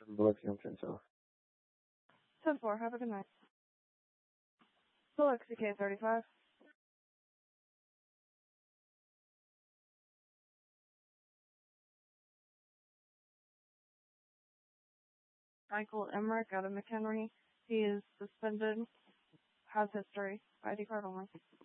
Biloxi on 10-4. 10-4. Have a good night. Biloxi K35. Michael Emmerich out of McHenry. He is suspended. Has history. ID card only.